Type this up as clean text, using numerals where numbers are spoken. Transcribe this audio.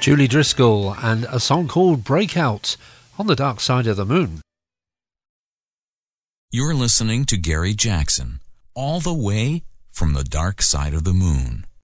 Julie Driscoll and a song called Breakout on the Dark Side of the Moon. You're listening to Gary Jackson, all the way from the dark side of the moon.